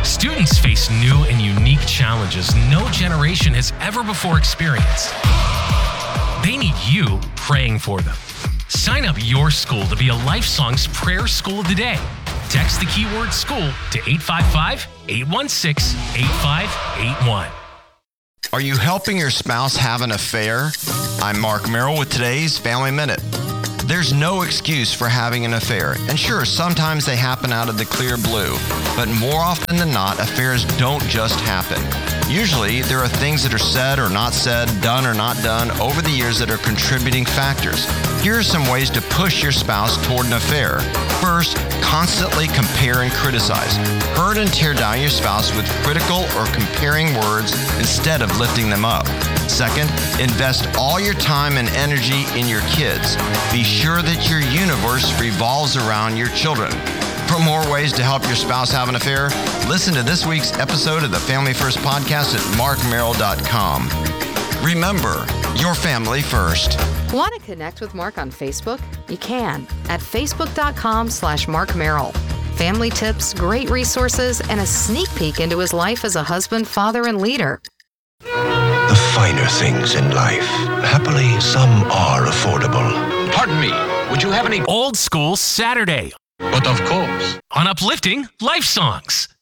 Students face new and unique challenges no generation has ever before experienced. They need you praying for them. Sign up your school to be a LifeSongs Prayer School of the Day. Text the keyword school to 855-816-8581. Are you helping your spouse have an affair? I'm Mark Merrill with today's Family Minute. There's no excuse for having an affair, and sure, sometimes they happen out of the clear blue, but more often than not, affairs don't just happen. Usually, there are things that are said or not said, done or not done over the years that are contributing factors. Here are some ways to push your spouse toward an affair. First, constantly compare and criticize. Hurt and tear down your spouse with critical or comparing words instead of lifting them up. Second, invest all your time and energy in your kids. Be sure that your universe revolves around your children. For more ways to help your spouse have an affair, listen to this week's episode of the Family First Podcast at markmerrill.com. Remember, your family first. Want to connect with Mark on Facebook? You can at facebook.com/Mark Merrill. Family tips, great resources, and a sneak peek into his life as a husband, father, and leader. The finer things in life. Happily, some are affordable. Pardon me, would you have any Old School Saturday But of course. on Uplifting Life Songs.